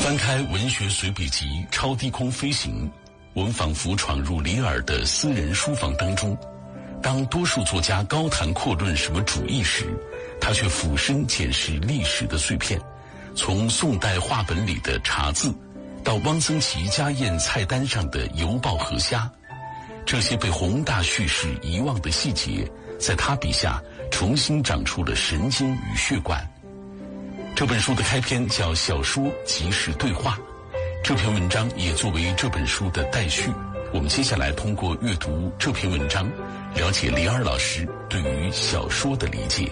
翻开文学随笔集《超低空飞行》，我们仿佛闯入里尔的私人书房当中。当多数作家高谈阔论什么主义时，他却俯身检视历史的碎片，从宋代话本里的茶字，到汪曾祺家宴菜单上的油爆河虾，这些被宏大叙事遗忘的细节，在他笔下重新长出了神经与血管。这本书的开篇叫小说即是对话，这篇文章也作为这本书的待续。我们接下来通过阅读这篇文章，了解李尔老师对于小说的理解。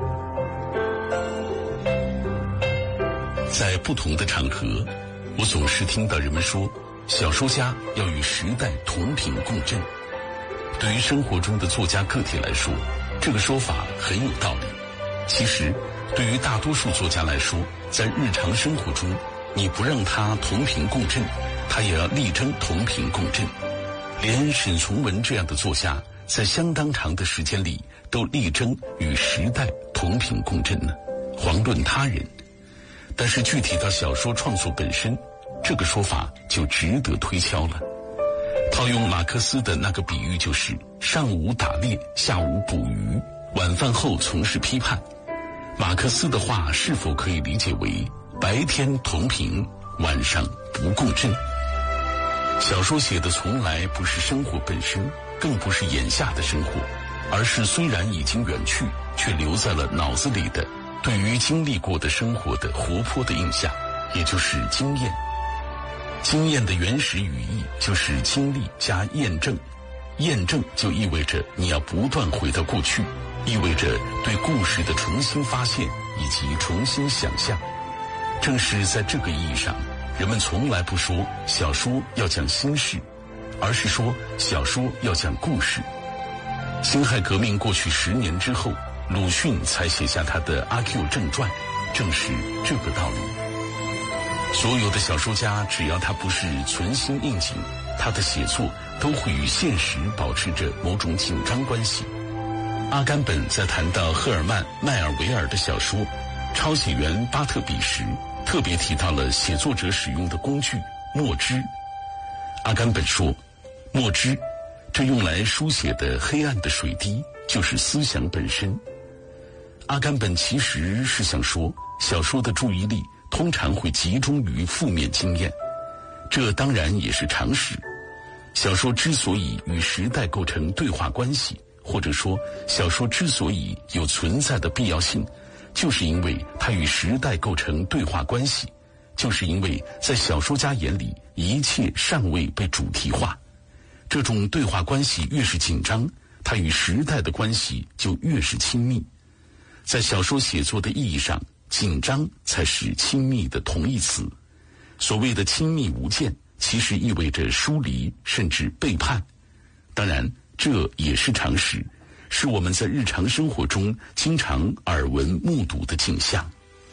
在不同的场合，我总是听到人们说，小说家要与时代同频共振。对于生活中的作家个体来说，这个说法很有道理。其实对于大多数作家来说，在日常生活中，你不让他同频共振，他也要力争同频共振。连沈从文这样的作家，在相当长的时间里都力争与时代同频共振呢，遑论他人。但是具体到小说创作本身，这个说法就值得推敲了。套用马克思的那个比喻，就是上午打猎，下午捕鱼，晚饭后从事批判。马克思的话是否可以理解为白天同频，晚上不共振？小说写的从来不是生活本身，更不是眼下的生活，而是虽然已经远去，却留在了脑子里的对于经历过的生活的活泼的印象，也就是经验。经验的原始语义就是经历加验证，验证就意味着你要不断回到过去，意味着对故事的重新发现以及重新想象。正是在这个意义上，人们从来不说小说要讲心事，而是说小说要讲故事。辛亥革命过去10年之后，鲁迅才写下他的《阿 Q 正传》，正是这个道理。所有的小说家，只要他不是存心应景，他的写作都会与现实保持着某种紧张关系。阿甘本在谈到赫尔曼·迈尔维尔的小说《抄写员巴特比》时，特别提到了写作者使用的工具墨汁。阿甘本说，墨汁，这用来书写的黑暗的水滴，就是思想本身。阿甘本其实是想说，小说的注意力通常会集中于负面经验，这当然也是常识。小说之所以与时代构成对话关系，或者说小说之所以有存在的必要性，就是因为它与时代构成对话关系，就是因为在小说家眼里，一切尚未被主题化。这种对话关系越是紧张，它与时代的关系就越是亲密。在小说写作的意义上，紧张才是亲密的同义词。所谓的亲密无间，其实意味着疏离甚至背叛。当然，这也是常识，是我们在日常生活中经常耳闻目睹的景象。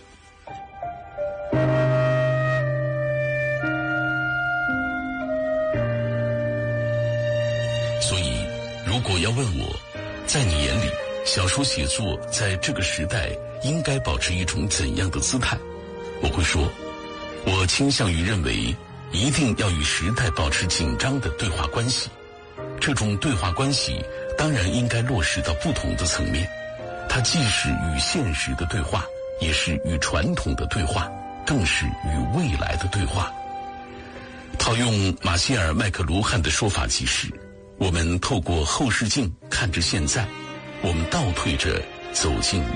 所以，如果要问我，在你眼里，小说写作在这个时代应该保持一种怎样的姿态？我会说，我倾向于认为，一定要与时代保持紧张的对话关系。这种对话关系当然应该落实到不同的层面，它既是与现实的对话，也是与传统的对话，更是与未来的对话。套用马歇尔·麦克卢汉的说法即是，我们透过后视镜看着现在，我们倒退着走进